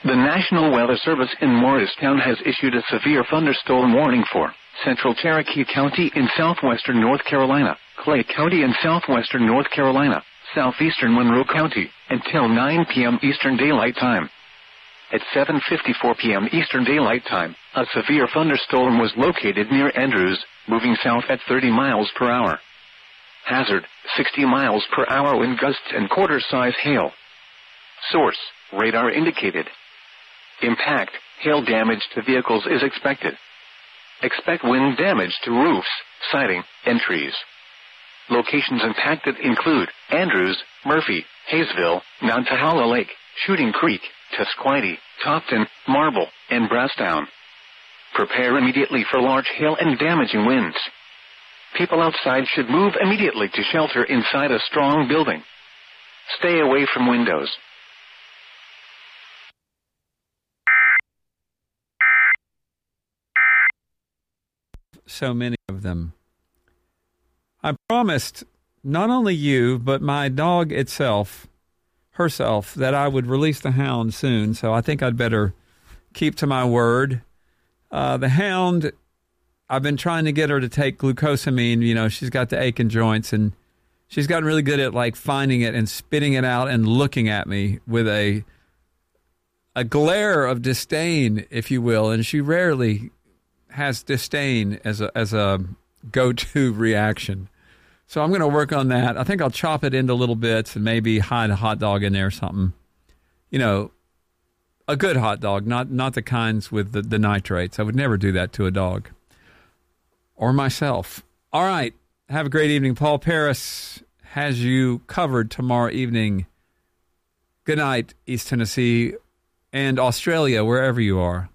The National Weather Service in Morristown has issued a severe thunderstorm warning for Central Cherokee County in southwestern North Carolina, Clay County in southwestern North Carolina, southeastern Monroe County, until 9 p.m. Eastern Daylight Time. At 7:54 p.m. Eastern Daylight Time, a severe thunderstorm was located near Andrews, moving south at 30 miles per hour. Hazard, 60 miles per hour wind gusts and quarter-size hail. Source, radar indicated. Impact, hail damage to vehicles is expected. Expect wind damage to roofs, siding, and trees. Locations impacted include Andrews, Murphy, Hayesville, Nantahala Lake, Shooting Creek, Tusquity, Tofton, Marble, and Brasstown. Prepare immediately for large hail and damaging winds. People outside should move immediately to shelter inside a strong building. Stay away from windows. So many of them. I promised not only you, but my dog herself, that I would release the hound soon, so I think I'd better keep to my word. The hound, I've been trying to get her to take glucosamine. You know, she's got the aching joints, and she's gotten really good at, like, finding it and spitting it out and looking at me with a glare of disdain, if you will, and she rarely has disdain as a go-to reaction. So I'm going to work on that. I think I'll chop it into little bits and maybe hide a hot dog in there or something. You know, a good hot dog, not the kinds with the nitrates. I would never do that to a dog or myself. All right. Have a great evening. Paul Paris has you covered tomorrow evening. Good night, East Tennessee and Australia, wherever you are.